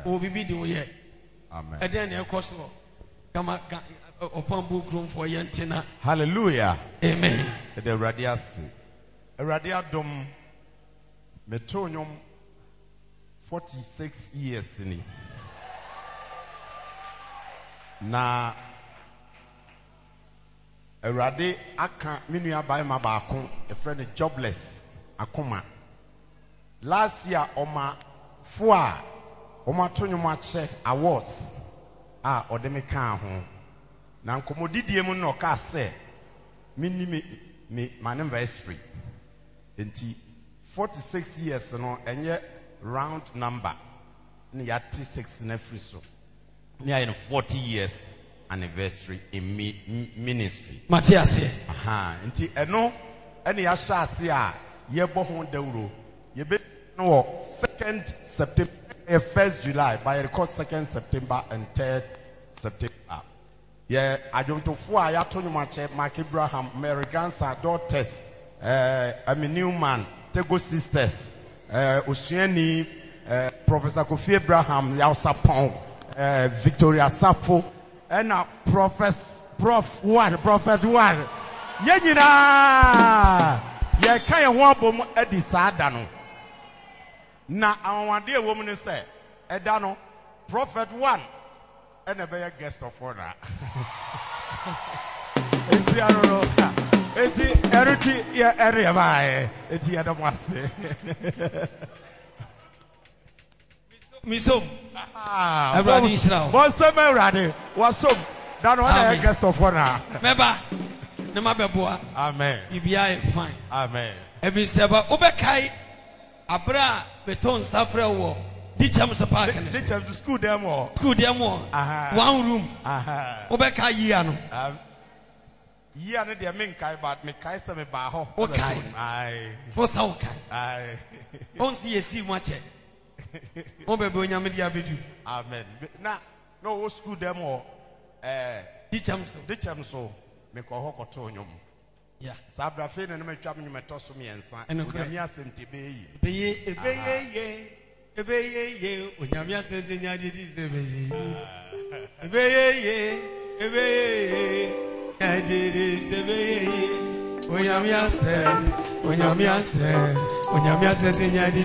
Obibi de oye. Amen. Eden e koso. Kama upon book room for yentina. Hallelujah. Amen. The radiasi. Radiadom metonyum 46 years ni. Na Erade aka minua by ma baako a friend jobless akoma. Last year oma foa oma tonyum ache awards odeme kan ho. Na nkomodidie mu no ka se minni me anniversary. Enti 46 years no enye round number ni ya 36 na free so. Ni aye 40 years anniversary in ministry. Matthias. Aha, enti eno ene ya sha ase a ye bo ho dawro. Ye be no 2nd September 1st July by record 2nd September and 3rd September. Yeah, adwontofo a ya to nyumache Mark Abraham, Mary Gansa daughters, Newman, Tego sisters, Osuani, Professor Kofi Abraham, Yausapon, Victoria Sapo, and Prophet one. Yanyina! Ye kaya wabom edi sadano. Na awade woman say, Edano, Prophet one. And a better guest of honor. It's area by it's the other one. Miso. Everybody is now. What's up, ready? What's up? That one a guest of honor. Remember, Namabeboa. Amen. You be fine. Amen. Every seba Obekai Abra Beton Safra war. Dicham Park. Dicham to school them all. School them all. One room. Obeka Yiano. Yiano, they mean Kai, but me Kai some baho. Okay. Aye. For Saukai. Aye. Don't see a sea much. Obebunya Media Bidu. Amen. Now, no school them all. Dicham so. Me call Hokotonium. Yeah. Sabra Fin and me traveling my tosumi and son. And Gamia sent Ebeye, Unyamia said in Yadi, Unyamia said in Yadi.